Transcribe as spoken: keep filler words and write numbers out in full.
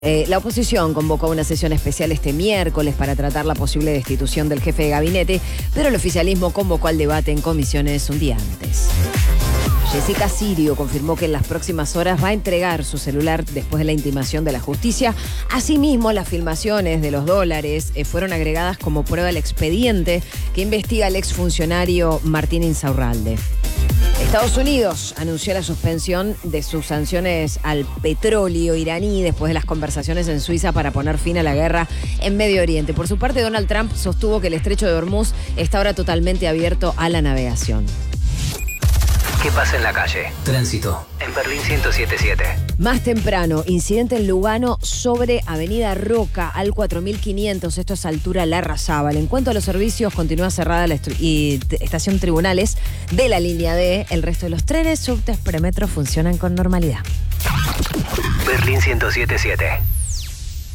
Eh, la oposición convocó una sesión especial este miércoles para tratar la posible destitución del jefe de gabinete, pero el oficialismo convocó al debate en comisiones un día antes. Jessica Sirio confirmó que en las próximas horas va a entregar su celular después de la intimación de la justicia. Asimismo, las filmaciones de los dólares eh, fueron agregadas como prueba al expediente que investiga al exfuncionario Martín Insaurralde. Estados Unidos anunció la suspensión de sus sanciones al petróleo iraní después de las conversaciones en Suiza para poner fin a la guerra en Medio Oriente. Por su parte, Donald Trump sostuvo que el estrecho de Hormuz está ahora totalmente abierto a la navegación. ¿Qué pasa en la calle? Tránsito. En Berlín ciento siete punto siete. Más temprano, incidente en Lugano sobre Avenida Roca al cuatro mil quinientos. Esto es altura Larrazábal. En cuanto a los servicios, continúa cerrada la estru- y t- estación Tribunales de la línea D. El resto de los trenes, subtes, premetro funcionan con normalidad. Berlín ciento siete punto siete.